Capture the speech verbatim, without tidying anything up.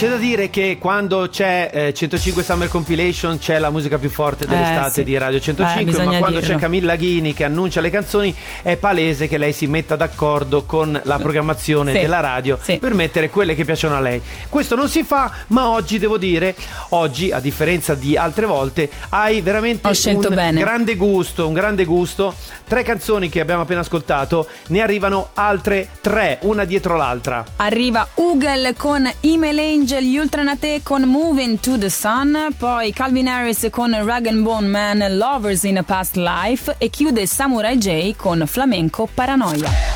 C'è da dire che quando c'è eh, centocinque Summer Compilation c'è la musica più forte dell'estate eh, sì. di Radio centocinque, eh, ma quando dirlo. c'è Camilla Ghini che annuncia le canzoni è palese che lei si metta d'accordo con la programmazione sì. della radio sì. per mettere quelle che piacciono a lei. Questo non si fa, ma oggi devo dire, oggi a differenza di altre volte hai veramente Ho scelto un bene. grande gusto, un grande gusto. Tre canzoni che abbiamo appena ascoltato, ne arrivano altre tre, una dietro l'altra. Arriva Ugel con Email Angel, gli Ultranate con Moving to the Sun, poi Calvin Harris con Rag and Bone Man, Lovers in a Past Life, e chiude Samurai J con Flamenco Paranoia.